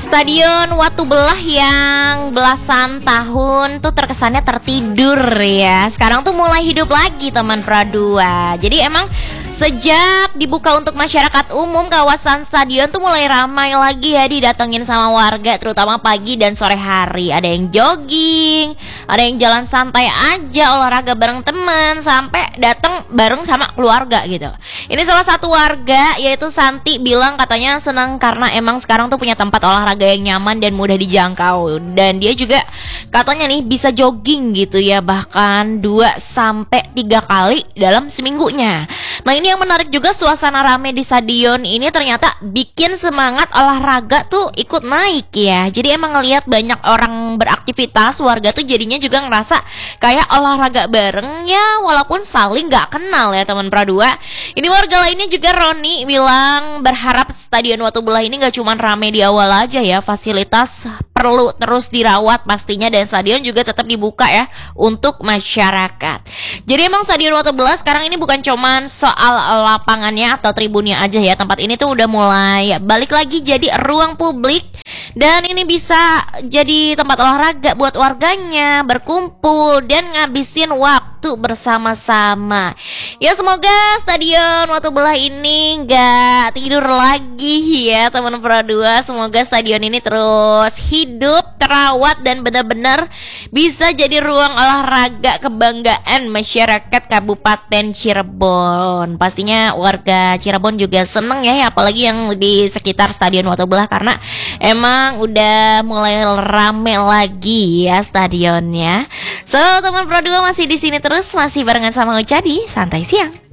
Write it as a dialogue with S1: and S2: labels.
S1: Stadion Watu Belah yang belasan tahun tuh terkesannya tertidur ya. Sekarang tuh mulai hidup lagi teman Pradua. Jadi emang sejak dibuka untuk masyarakat umum, kawasan stadion tuh mulai ramai lagi ya didatengin sama warga, terutama pagi dan sore hari. Ada yang jogging, ada yang jalan santai aja, olahraga bareng teman, sampai datang bareng sama keluarga gitu. Ini salah satu warga yaitu Santi bilang katanya senang karena emang sekarang tuh punya tempat olahraga yang nyaman dan mudah dijangkau. Dan dia juga katanya nih bisa jogging gitu ya, bahkan 2-3 kali dalam seminggunya. Nah ini yang menarik juga, suasana rame di stadion ini ternyata bikin semangat olahraga tuh ikut naik ya. Jadi emang ngelihat banyak orang beraktivitas, warga tuh jadinya juga ngerasa kayak olahraga bareng ya, walaupun saling gak kenal ya teman Pradua. Ini warga lainnya juga, Roni, bilang berharap Stadion Watu Belah ini gak cuma rame di awal aja ya, fasilitas perlu terus dirawat pastinya, dan stadion juga tetap dibuka ya untuk masyarakat. Jadi emang Stadion Watu Belah sekarang ini bukan cuman soal lapangannya atau tribunnya aja ya. Tempat ini tuh udah mulai balik lagi jadi ruang publik, dan ini bisa jadi tempat olahraga buat warganya berkumpul dan ngabisin waktu bersama-sama. Ya semoga Stadion Watu Belah ini gak tidur lagi ya teman Pradua. Semoga stadion ini terus hidup, terawat, dan benar-benar bisa jadi ruang olahraga kebanggaan masyarakat Kabupaten Cirebon. Pastinya warga Cirebon juga seneng ya, apalagi yang di sekitar Stadion Watu Belah, karena emang udah mulai rame lagi ya stadionnya. So teman Pradua masih di sini terus, masih barengan sama Uca di Santai Siang.